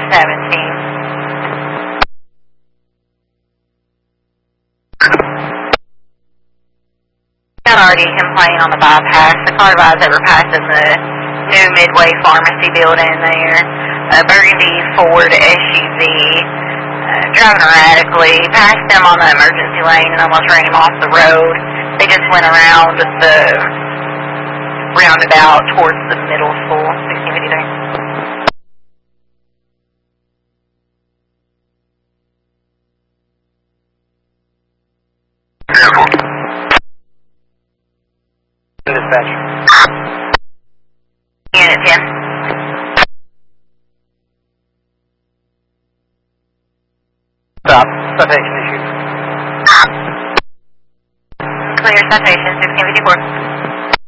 17. Got already him playing on the bypass. The car rides over past in the new Midway Pharmacy building there. A burgundy Ford SUV. Driving erratically. Passed him on the emergency lane and almost ran him off the road. They just went around the roundabout towards the middle school. 1653. Dispatch. Unit 10. Stop. Citation issued. Clear citation, 1654.